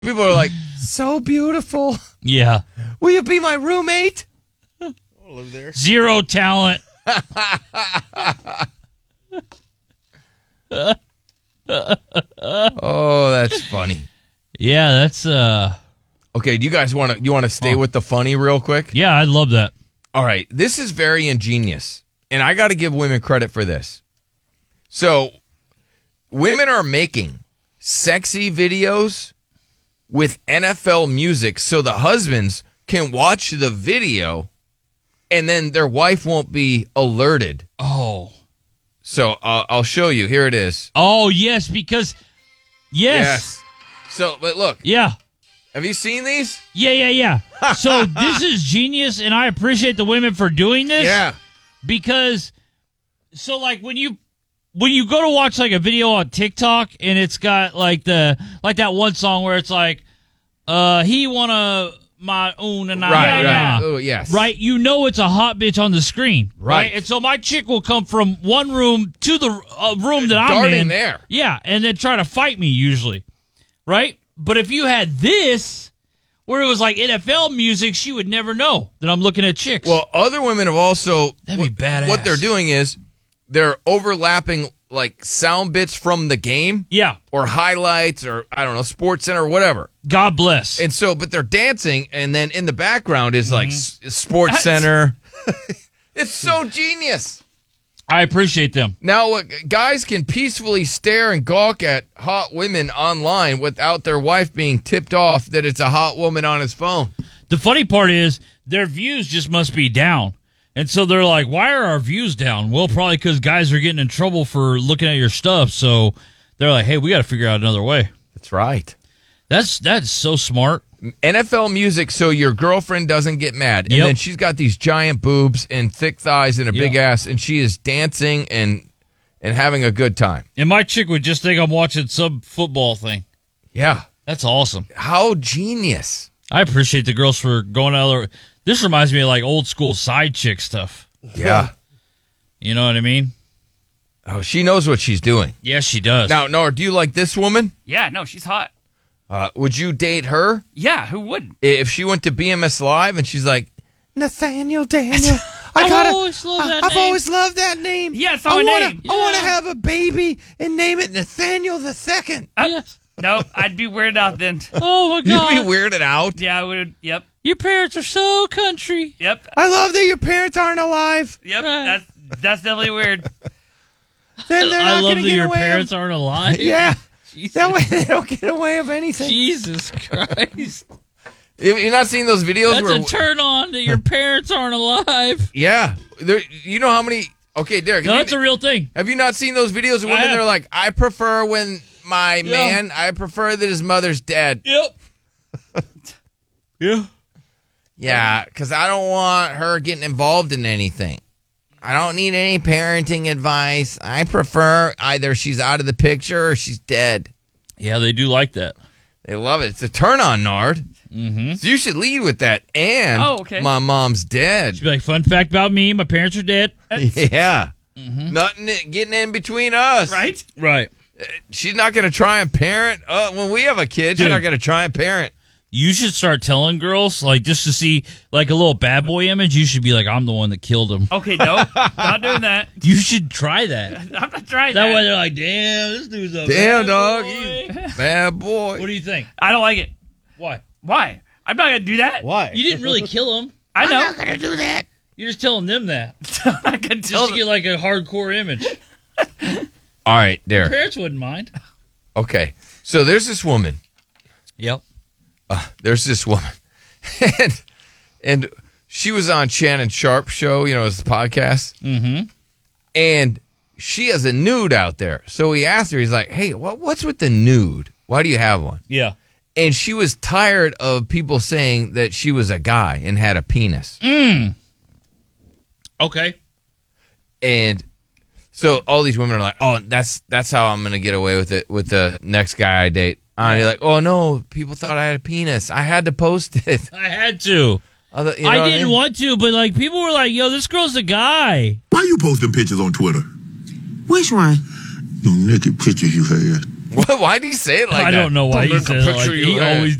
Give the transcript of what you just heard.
People are like, so beautiful. Yeah. Will you be my roommate? I'll live there. Zero talent. Oh, that's funny. Yeah, that's Okay, do you guys want to stay with the funny real quick? yeah, I'd love that. All right, this is very ingenious, and I got to give women credit for this. So, women are making sexy videos with NFL music so the husbands can watch the video and then their wife won't be alerted. Oh. So, I'll show you. Here it is. Oh, yes, because yes. So, but look, Yeah. have you seen these? Yeah. So this is genius, and I appreciate the women for doing this. Yeah. Because, so like when you go to watch like a video on TikTok and it's got like that one song where it's like, he wanna my own and Right. Oh, yes. Right, you know it's a hot bitch on the screen, Right. And so my chick will come from one room to the room that I'm Dart in, in there. yeah, and then try to fight me usually, right? But if you had this, where it was like NFL music, she would never know that I'm looking at chicks. Well, other women have also. That'd be badass. What they're doing is they're overlapping like sound bits from the game. Yeah. Or highlights or, I don't know, Sports Center or whatever. God bless. And so, but they're dancing, and then in the background is like Sports Center. It's so genius. I appreciate them. Now, guys can peacefully stare and gawk at hot women online without their wife being tipped off that it's a hot woman on his phone. The funny part is their views just must be down. And so they're like, why are our views down? Well, probably because guys are getting in trouble for looking at your stuff. So they're like, hey, we got to figure out another way. That's right. That's so smart. NFL music so your girlfriend doesn't get mad. And Yep. then she's got these giant boobs and thick thighs and a big ass, and she is dancing and having a good time. And my chick would just think I'm watching some football thing. Yeah. That's awesome. How genius. I appreciate the girls for going out there. This reminds me of like old school side chick stuff. Yeah. You know what I mean? Oh, she knows what she's doing. Yes, she does. Now, Nora, do you like this woman? Yeah, no, she's hot. Would you date her? Yeah, who wouldn't? If she went to BMS Live and she's like, Nathaniel Daniel, I've always loved that I've name. always loved that name. Yeah, it's my name. I want to have a baby and name it Nathaniel the Second. Yes. No, I'd be weirded out then. Oh, my You'd God. be weirded out. Yeah, I would. Yep. Your parents are so country. Yep. I love that your parents aren't alive. Yep. Right. That's definitely weird. Then they're I not love going that to get your away. parents aren't alive. Yeah. Jesus. That way they don't get away of anything. Jesus Christ. You're not seeing those videos That's where a turn on that your parents aren't alive. yeah, you know how many? Okay, Derek, No, that's a real thing. have you not seen those videos of women? have. They're like, I prefer when my Yeah. man, I prefer that his mother's dead. Yep. Yeah. Yeah, because I don't want her getting involved in anything. I don't need any parenting advice. I prefer either she's out of the picture or she's dead. Yeah, they do like that. They love it. It's a turn on, Nard. Mm-hmm. So you should lead with that. And Oh, okay. my mom's dead. She'd be like, fun fact about me, my parents are dead. Yeah. Nothing getting in between us. Right? Right. She's not going to try and parent. When we have a kid, she's Dude. not going to try and parent. You should start telling girls, like, just to see, like, a little bad boy image, you should be like, I'm the one that killed him. Okay, no, not doing that. You should try that. I'm not trying That that. way they're like, damn, this dude's a Damn, bad dog. boy. You bad boy. What do you think? I don't like it. Why? Why? I'm not gonna do that. Why? You didn't really kill him. I know. going to do that. You're just telling them that. I'm not gonna Just tell to get, like, a hardcore image. All right, there. Parents wouldn't mind. Okay. So there's this woman. Yep. There's this woman. and she was on Shannon Sharp's show, it's the podcast. Mm-hmm. And she has a nude out there. So he asked her, he's like, hey, what's with the nude? Why do you have one? Yeah. And she was tired of people saying that she was a guy and had a penis. Okay. And so all these women are like, oh, that's how I'm going to get away with it with the next guy I date. And you're like, oh, no, people thought I had a penis. I had to post it. I had to. You know what I didn't mean? want to, but, like, people were like, yo, this girl's a guy. Why you posting pictures on Twitter? Which one? The naked pictures you had. Why did he say it like that? I don't know why he said it like that. He always